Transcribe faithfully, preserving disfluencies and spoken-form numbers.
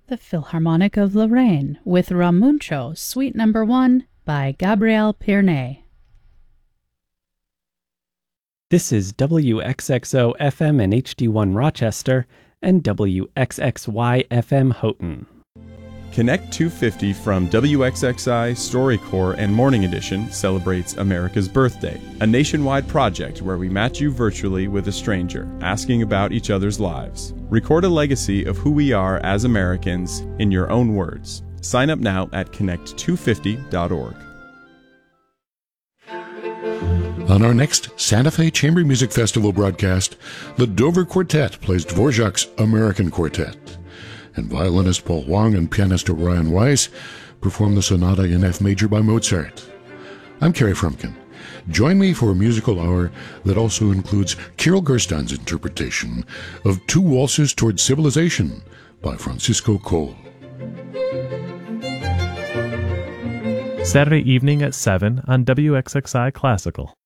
The Philharmonic of Lorraine with Ramuncho, Suite Number One by Gabriel Pirnet. This is W X X O F M and H D one Rochester and W X X Y F M Houghton. Connect two fifty from W X X I, StoryCorps, and Morning Edition celebrates America's Birthday, a nationwide project where we match you virtually with a stranger, asking about each other's lives. Record a legacy of who we are as Americans in your own words. Sign up now at connect two fifty dot org. On our next Santa Fe Chamber Music Festival broadcast, the Dover Quartet plays Dvorak's American Quartet, and violinist Paul Wong and pianist Orion Weiss perform the Sonata in F Major by Mozart. I'm Kerry Frumkin. Join me for a musical hour that also includes Carol Gerstein's interpretation of Two Waltzes Toward Civilization by Francisco Cole. Saturday evening at seven on W X X I Classical.